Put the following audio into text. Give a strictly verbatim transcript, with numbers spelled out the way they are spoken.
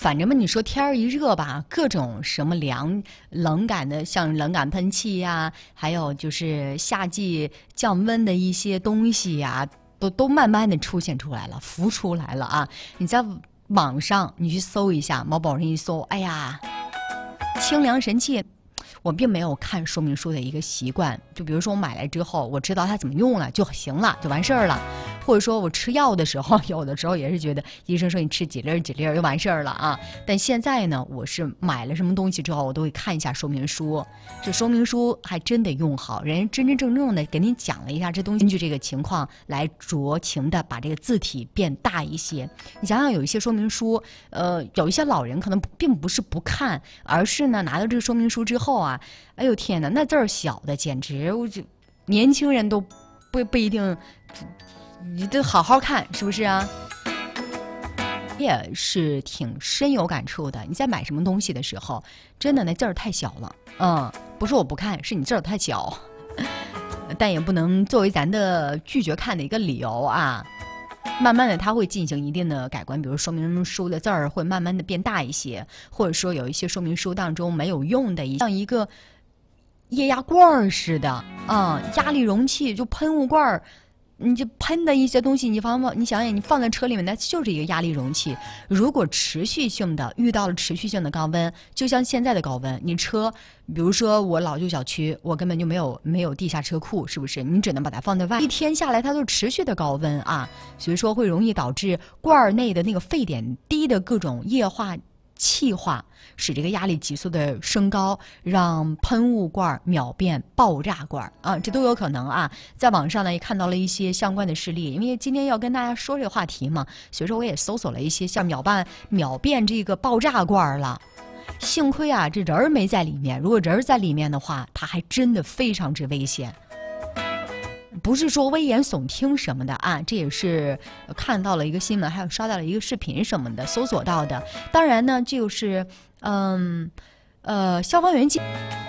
反正嘛，你说天儿一热吧，各种什么凉冷感的，像冷感喷气呀，还有就是夏季降温的一些东西呀，都都慢慢的出现出来了，浮出来了啊！你在网上你去搜一下，某宝上一搜，哎呀，清凉神器。我并没有看说明书的一个习惯，就比如说我买来之后，我知道它怎么用了就行了，就完事儿了。或者说我吃药的时候，有的时候也是觉得医生说你吃几粒几粒就完事儿了啊。但现在呢，我是买了什么东西之后，我都会看一下说明书。这说明书还真得用好，人家真真正正的给你讲了一下这东西，根据这个情况来酌情的把这个字体变大一些。你想想，有一些说明书，呃，有一些老人可能并不是不看，而是呢拿到这个说明书之后啊，哎呦天哪，那字儿小的简直，我就年轻人都不不一定。你得好好看，是不是啊？也是挺深有感触的。你在买什么东西的时候，真的那字儿太小了，嗯，不是我不看，是你字儿太小，但也不能作为咱的拒绝看的一个理由啊。慢慢的，它会进行一定的改观，比如说明书的字儿会慢慢的变大一些，或者说有一些说明书当中没有用的，像一个液压罐儿似的啊、嗯，压力容器就喷雾罐儿。你就喷的一些东西，你放放，你想想，你放在车里面，那就是一个压力容器。如果持续性的遇到了持续性的高温，就像现在的高温，你车，比如说我老旧小区，我根本就没有没有地下车库，是不是？你只能把它放在外，一天下来它都持续的高温啊，所以说会容易导致罐内的那个沸点低的各种液化气化，使这个压力急速的升高，让喷雾罐秒变爆炸罐啊，这都有可能啊。在网上呢也看到了一些相关的事例，因为今天要跟大家说这个话题嘛，所以说我也搜索了一些像秒办秒变这个爆炸罐了。幸亏啊这人没在里面，如果人在里面的话，它还真的非常之危险。不是说危言耸听什么的啊，这也是看到了一个新闻，还有刷到了一个视频什么的，搜索到的。当然呢，就是嗯呃消防员